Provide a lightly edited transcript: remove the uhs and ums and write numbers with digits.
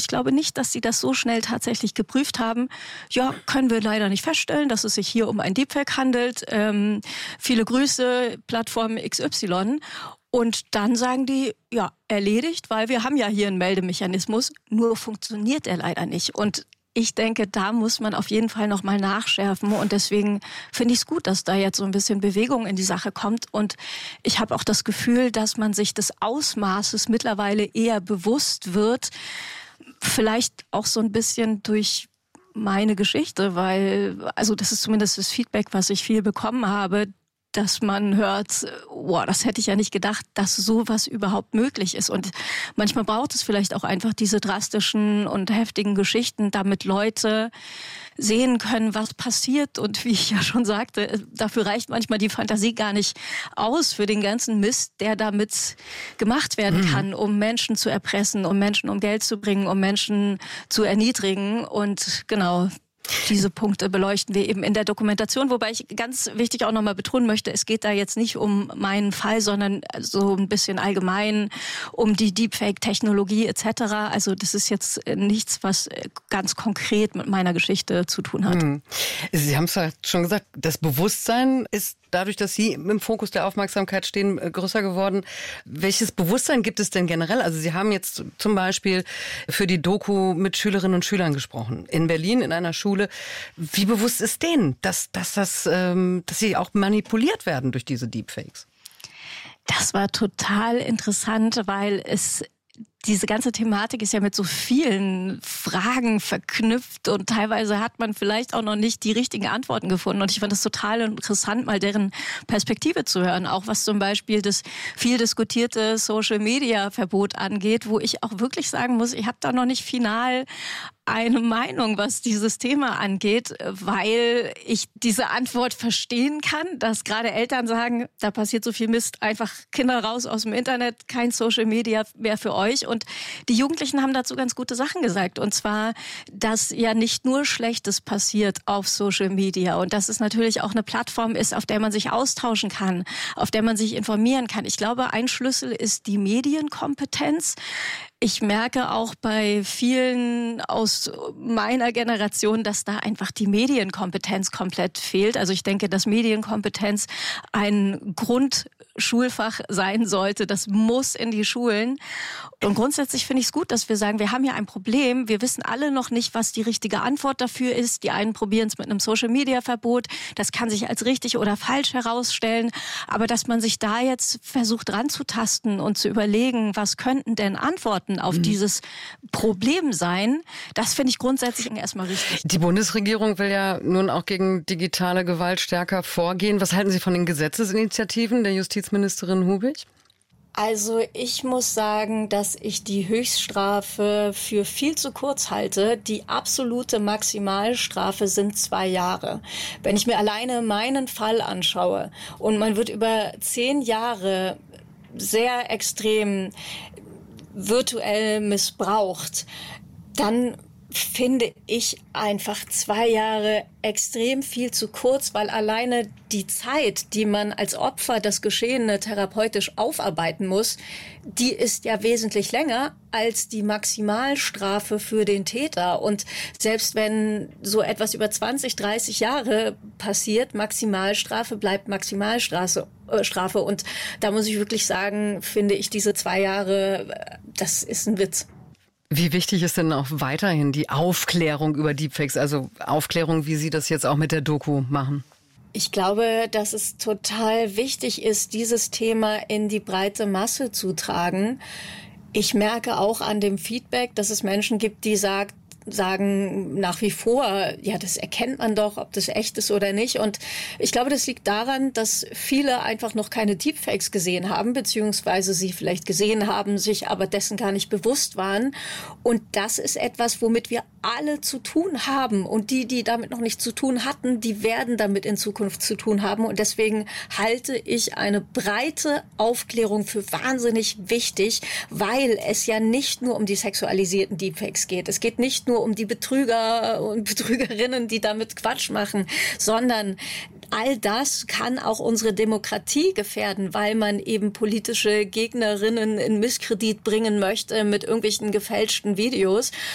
ich glaube nicht, dass sie das so schnell tatsächlich geprüft haben. Ja, können wir leider nicht feststellen, dass es sich hier um ein Deepfake handelt. Viele Grüße, Plattform XY. Und dann sagen die, ja, erledigt, weil wir haben ja hier einen Meldemechanismus, nur funktioniert er leider nicht. Und ich denke, da muss man auf jeden Fall nochmal nachschärfen. Und deswegen finde ich es gut, dass da jetzt so ein bisschen Bewegung in die Sache kommt. Und ich habe auch das Gefühl, dass man sich des Ausmaßes mittlerweile eher bewusst wird. Vielleicht auch so ein bisschen durch meine Geschichte, weil, also das ist zumindest das Feedback, was ich viel bekommen habe, dass man hört, wow, das hätte ich ja nicht gedacht, dass sowas überhaupt möglich ist. Und manchmal braucht es vielleicht auch einfach diese drastischen und heftigen Geschichten, damit Leute sehen können, was passiert. Und wie ich ja schon sagte, dafür reicht manchmal die Fantasie gar nicht aus für den ganzen Mist, der damit gemacht werden kann, um Menschen zu erpressen, um Menschen um Geld zu bringen, um Menschen zu erniedrigen. Und genau, diese Punkte beleuchten wir eben in der Dokumentation, wobei ich ganz wichtig auch nochmal betonen möchte, es geht da jetzt nicht um meinen Fall, sondern so ein bisschen allgemein um die Deepfake-Technologie etc. Also das ist jetzt nichts, was ganz konkret mit meiner Geschichte zu tun hat. Sie haben es ja schon gesagt, das Bewusstsein ist dadurch, dass Sie im Fokus der Aufmerksamkeit stehen, größer geworden. Welches Bewusstsein gibt es denn generell? Also Sie haben jetzt zum Beispiel für die Doku mit Schülerinnen und Schülern gesprochen. In Berlin, in einer Schule. Wie bewusst ist denen, dass sie auch manipuliert werden durch diese Deepfakes? Das war total interessant, weil diese ganze Thematik ist ja mit so vielen Fragen verknüpft und teilweise hat man vielleicht auch noch nicht die richtigen Antworten gefunden. Und ich fand es total interessant, mal deren Perspektive zu hören, auch was zum Beispiel das viel diskutierte Social-Media-Verbot angeht, wo ich auch wirklich sagen muss, ich habe da noch nicht final eine Meinung, was dieses Thema angeht, weil ich diese Antwort verstehen kann, dass gerade Eltern sagen, da passiert so viel Mist, einfach Kinder raus aus dem Internet, kein Social Media mehr für euch. Und die Jugendlichen haben dazu ganz gute Sachen gesagt. Und zwar, dass ja nicht nur Schlechtes passiert auf Social Media und dass es natürlich auch eine Plattform ist, auf der man sich austauschen kann, auf der man sich informieren kann. Ich glaube, ein Schlüssel ist die Medienkompetenz. Ich merke auch bei vielen aus meiner Generation, dass da einfach die Medienkompetenz komplett fehlt. Also ich denke, dass Medienkompetenz ein Grundschulfach sein sollte. Das muss in die Schulen. Und grundsätzlich finde ich es gut, dass wir sagen, wir haben hier ein Problem. Wir wissen alle noch nicht, was die richtige Antwort dafür ist. Die einen probieren es mit einem Social-Media-Verbot. Das kann sich als richtig oder falsch herausstellen. Aber dass man sich da jetzt versucht ranzutasten und zu überlegen, was könnten denn Antworten auf dieses Problem sein, das finde ich grundsätzlich erstmal richtig. Die Bundesregierung will ja nun auch gegen digitale Gewalt stärker vorgehen. Was halten Sie von den Gesetzesinitiativen der Justizministerin Hubig? Also ich muss sagen, dass ich die Höchststrafe für viel zu kurz halte. Die absolute Maximalstrafe sind 2 Jahre. Wenn ich mir alleine meinen Fall anschaue und man wird über 10 Jahre sehr extrem virtuell missbraucht, dann finde ich einfach 2 Jahre extrem viel zu kurz, weil alleine die Zeit, die man als Opfer das Geschehene therapeutisch aufarbeiten muss, die ist ja wesentlich länger als die Maximalstrafe für den Täter. Und selbst wenn so etwas über 20, 30 Jahre passiert, Maximalstrafe bleibt Maximalstrafe. Und da muss ich wirklich sagen, finde ich diese 2 Jahre, das ist ein Witz. Wie wichtig ist denn auch weiterhin die Aufklärung über Deepfakes, also Aufklärung, wie Sie das jetzt auch mit der Doku machen? Ich glaube, dass es total wichtig ist, dieses Thema in die breite Masse zu tragen. Ich merke auch an dem Feedback, dass es Menschen gibt, die sagen nach wie vor, ja, das erkennt man doch, ob das echt ist oder nicht. Und ich glaube, das liegt daran, dass viele einfach noch keine Deepfakes gesehen haben, beziehungsweise sie vielleicht gesehen haben, sich aber dessen gar nicht bewusst waren. Und das ist etwas, womit wir alle zu tun haben. Und die damit noch nicht zu tun hatten, die werden damit in Zukunft zu tun haben. Und deswegen halte ich eine breite Aufklärung für wahnsinnig wichtig, weil es ja nicht nur um die sexualisierten Deepfakes geht. Es geht nicht nur um die Betrüger und Betrügerinnen, die damit Quatsch machen, sondern all das kann auch unsere Demokratie gefährden, weil man eben politische Gegnerinnen in Misskredit bringen möchte mit irgendwelchen gefälschten Videos.